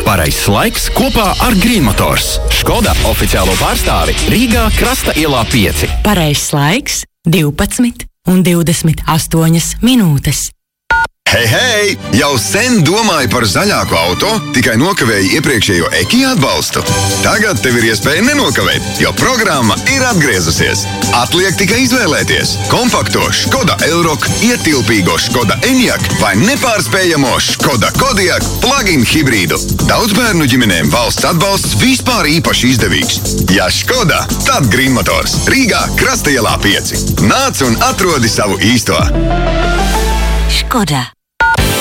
Pareizs laiks kopā ar Green Motors. Škoda oficiālo pārstāvi Rīgā Krasta ielā 5. Pareizs laiks 12:28 minūtes. Hei! Jau sen domāju par zaļāku auto, tikai nokavēju iepriekšējo Ekija atbalstu. Tagad tev ir iespēja nenokavēt, jo programma ir atgriezusies. Atliek tikai izvēlēties kompakto Škoda Elroq, ietilpīgo Škoda Enyaq vai nepārspējamo Škoda Kodiaq plug-in hibrīdu. Daudzbērnu ģimenēm valsts atbalsts vispār īpaši izdevīgs. Ja Škoda, tad Green Motors. Rīgā Krasta ielā 5. Nāc un atrodi savu īsto. Škoda.